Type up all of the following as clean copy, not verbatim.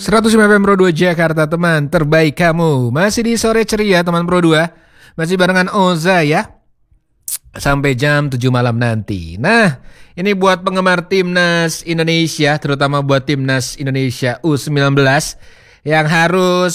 105 FM Pro 2 Jakarta, teman terbaik kamu. Masih di sore ceria teman Pro 2. Masih barengan Oza ya. Sampai jam 7 malam nanti. Nah, ini buat penggemar timnas Indonesia, terutama buat timnas Indonesia U19 yang harus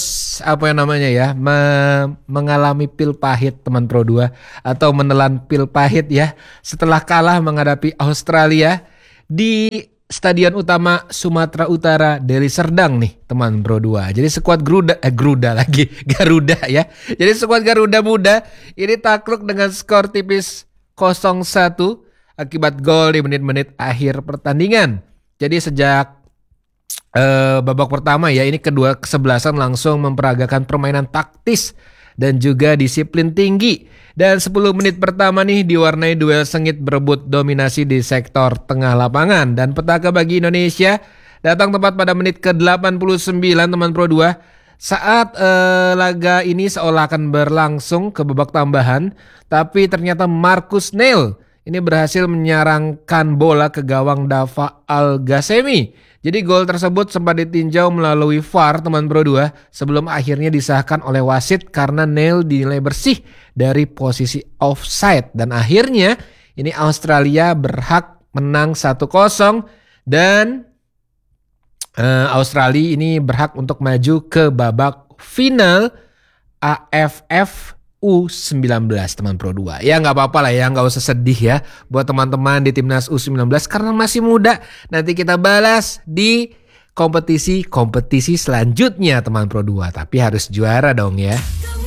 mengalami pil pahit teman Pro 2 atau menelan pil pahit ya setelah kalah menghadapi Australia di Stadion Utama Sumatera Utara Deli Serdang nih teman Pro 2. Jadi skuad Garuda ya. Jadi skuad Garuda Muda ini takluk dengan skor tipis 0-1 akibat gol di menit-menit akhir pertandingan. Jadi sejak babak pertama ya, ini kedua kesebelasan langsung memperagakan permainan taktis dan juga disiplin tinggi. Dan 10 menit pertama nih diwarnai duel sengit berebut dominasi di sektor tengah lapangan. Dan petaka bagi Indonesia datang tepat pada menit ke-89 teman Pro 2. Saat laga ini seolah akan berlangsung ke babak tambahan, tapi ternyata Marcus Neil ini berhasil menyarangkan bola ke gawang Dava Al-Ghasemi. Jadi gol tersebut sempat ditinjau melalui VAR teman Pro 2 sebelum akhirnya disahkan oleh wasit karena Neil dinilai bersih dari posisi offside. Dan akhirnya ini Australia berhak menang 1-0 dan Australia ini berhak untuk maju ke babak final AFF U19 teman Pro 2. Ya gak apa-apa lah ya, gak usah sedih ya buat teman-teman di timnas U19 karena masih muda. Nanti kita balas di kompetisi selanjutnya teman Pro 2. Tapi harus juara dong ya.